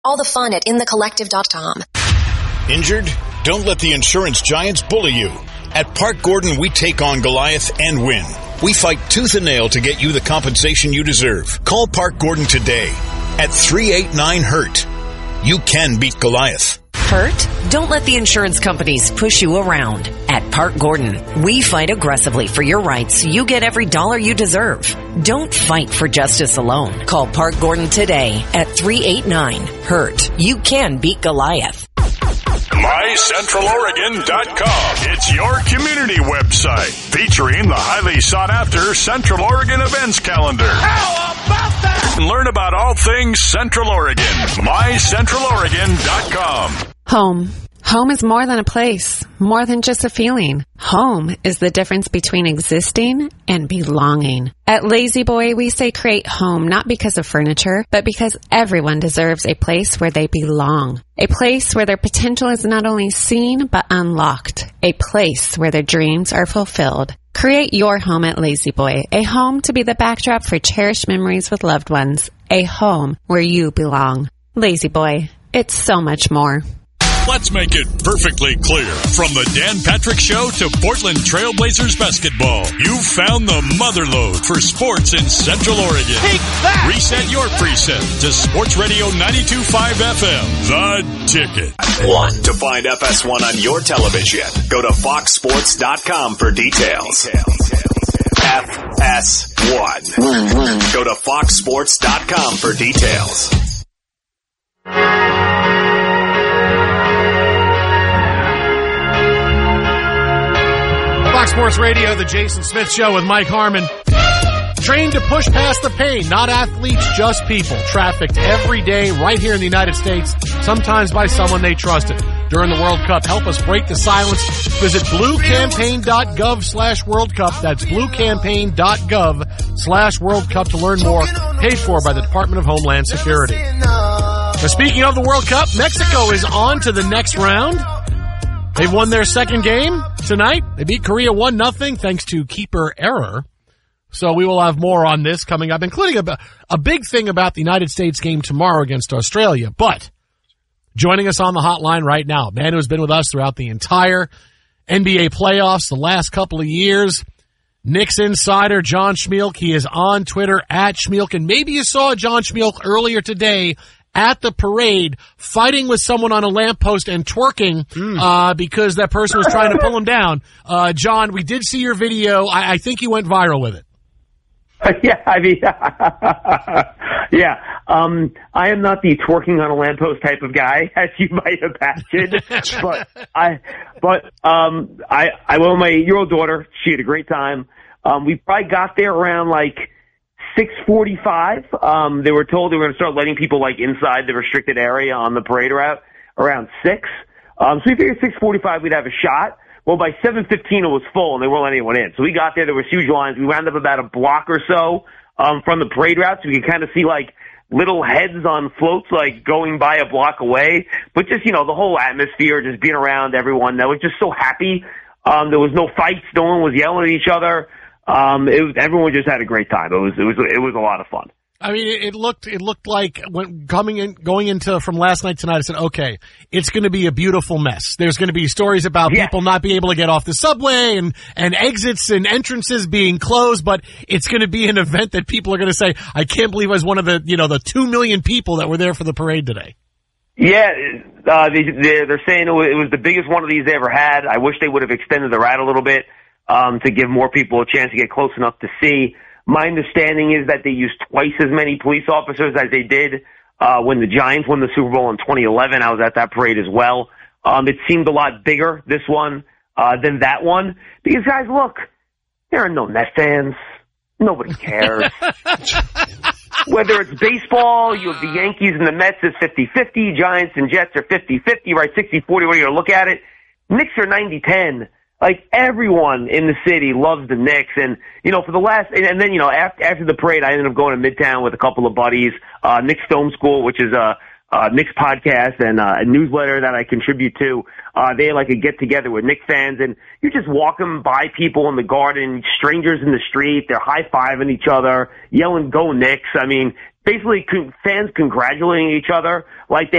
All the fun at inthecollective.com. Injured? Don't let the insurance giants bully you. At Park Gordon, we take on Goliath and win. We fight tooth and nail to get you the compensation you deserve. Call Park Gordon today at 389-HURT. You can beat Goliath. Hurt? Don't let the insurance companies push you around. At Park Gordon, we fight aggressively for your rights so you get every dollar you deserve. Don't fight for justice alone. Call Park Gordon today at 389-HURT. You can beat Goliath. MyCentralOregon.com. It's your community website featuring the highly sought-after Central Oregon events calendar. How about that? Learn about all things Central Oregon. MyCentralOregon.com. Home. Home is more than a place, more than just a feeling. Home is the difference between existing and belonging. At Lazy Boy, we say create home not because of furniture, but because everyone deserves a place where they belong. A place where their potential is not only seen, but unlocked. A place where their dreams are fulfilled. Create your home at Lazy Boy, a home to be the backdrop for cherished memories with loved ones. A home where you belong. Lazy Boy, it's so much more. Let's make it perfectly clear. From the Dan Patrick Show to Portland Trailblazers basketball, you've found the motherlode for sports in Central Oregon. Take that! Reset your preset to Sports Radio 92.5 FM, The Ticket. To find FS1 on your television, go to foxsports.com for details. FS1. Go to foxsports.com for details. Fox Sports Radio, the Jason Smith Show with Mike Harmon. Trained to push past the pain, not athletes, just people. Trafficked every day right here in the United States, sometimes by someone they trusted. During the World Cup, help us break the silence. Visit bluecampaign.gov/World Cup. That's bluecampaign.gov/World Cup to learn more. Paid for by the Department of Homeland Security. Now, speaking of the World Cup, Mexico is on to the next round. They've won their second game tonight. They beat Korea 1-0 thanks to keeper error. So we will have more on this coming up, including a big thing about the United States game tomorrow against Australia. But joining us on the hotline right now, a man who has been with us throughout the entire NBA playoffs the last couple of years, Knicks insider John Schmeelk. He is on Twitter at Schmeelk. And maybe you saw John Schmeelk earlier today at the parade fighting with someone on a lamppost and twerking because that person was trying to pull him down. John, we did see your video. I think you went viral with it. Yeah, I mean, I am not the twerking on a lamppost type of guy, as you might imagine. but I went with my 8-year-old daughter. She had a great time. We probably got there around like 6:45. They were told they were going to start letting people like inside the restricted area on the parade route around 6. So we figured 6:45 we'd have a shot. Well, by 7:15 it was full and they weren't letting anyone in. So we got there was huge lines. We wound up about a block or so from the parade route, so we could kind of see like little heads on floats like going by a block away. But just, you know, the whole atmosphere, just being around everyone that was just so happy. There was no fights, no one was yelling at each other. Everyone just had a great time. It was a lot of fun. I mean, it looked like going into from last night tonight, I said, okay, it's going to be a beautiful mess. There's going to be stories about people not being able to get off the subway and exits and entrances being closed, but it's going to be an event that people are going to say, I can't believe I was one of the 2 million people that were there for the parade today. Yeah, they're saying it was the biggest one of these they ever had. I wish they would have extended the route a little bit, to give more people a chance to get close enough to see. My understanding is that they used twice as many police officers as they did when the Giants won the Super Bowl in 2011. I was at that parade as well. It seemed a lot bigger, this one, than that one. Because, guys, look, there are no Mets fans. Nobody cares. Whether it's baseball, you have the Yankees and the Mets is 50-50. Giants and Jets are 50-50, right? 60-40, what are you going to look at it? Knicks are 90-10. Like, everyone in the city loves the Knicks. And, you know, for the last, and then, you know, after the parade, I ended up going to Midtown with a couple of buddies, Knicks Film School, which is a Knicks podcast and a newsletter that I contribute to. They had like a get together with Knicks fans, and you're just walking by people in the garden, strangers in the street, they're high-fiving each other, yelling, "Go Knicks." I mean, basically fans congratulating each other like they